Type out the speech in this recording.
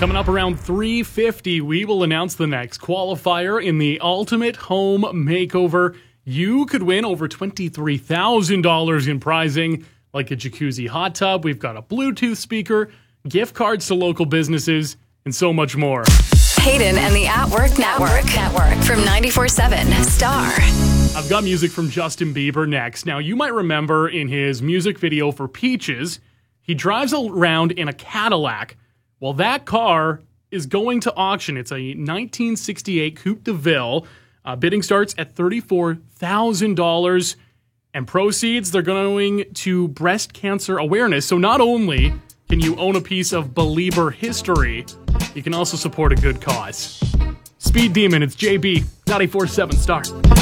Coming up around 3:50, we will announce the next qualifier in the Ultimate Home Makeover. You could win over $23,000 in prizing, like a jacuzzi hot tub. We've got a Bluetooth speaker, gift cards to local businesses, and so much more. Hayden and the At Work Network. From 94.7 Star. I've got music from Justin Bieber next. Now, you might remember in his music video for Peaches, he drives around in a Cadillac. Well, that car is going to auction. It's a 1968 Coupe de Ville. Bidding starts at $34,000. And proceeds, they're going to breast cancer awareness. So not only can you own a piece of Belieber history, you can also support a good cause. Speed Demon, it's JB, 94.7 Star.